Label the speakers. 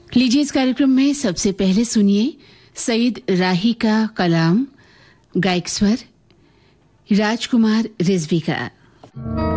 Speaker 1: लीजिए इस कार्यक्रम में सबसे पहले सुनिए सईद राही का कलाम, गायक स्वर राजकुमार रिजवी का।